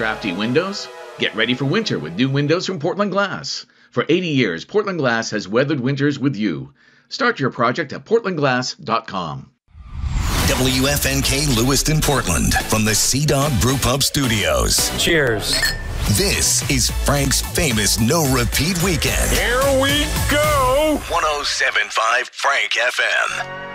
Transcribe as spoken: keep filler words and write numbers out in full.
drafty windows? Get ready for winter with new windows from Portland Glass. For eighty years, Portland Glass has weathered winters with you. Start your project at portland glass dot com. W F N K Lewiston, Portland, from the Sea Dog Brew Pub Studios. Cheers. This is Frank's famous no-repeat weekend. Here we go. one oh seven point five Frank F M.